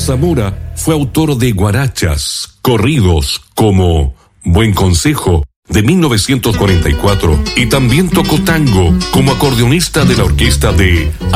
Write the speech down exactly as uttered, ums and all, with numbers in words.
Zamora fue autor de guarachas, corridos como Buen Consejo de mil novecientos cuarenta y cuatro y también tocó tango como acordeonista de la orquesta de